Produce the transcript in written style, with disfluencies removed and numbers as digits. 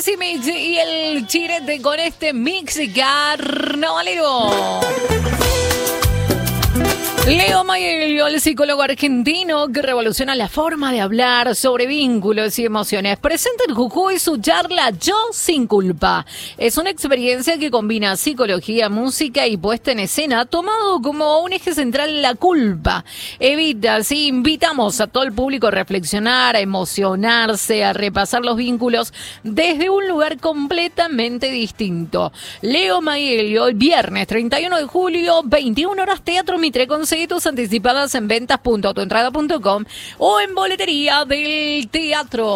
Crazy Mix y el chirete con este mix carnavalero. Leo Mayer, el psicólogo argentino que revoluciona la forma de hablar sobre vínculos y emociones, presenta en Jujuy su charla Yo sin culpa. Es una experiencia que combina psicología, música y puesta en escena, tomado como un eje central la culpa. Invitamos a todo el público a reflexionar, a emocionarse, a repasar los vínculos desde un lugar completamente distinto. Leo Mayer, el viernes 31 de julio, 21 horas, Teatro Mitre. Conseguí tus anticipadas en ventas.autoentrada.com o en boletería del teatro.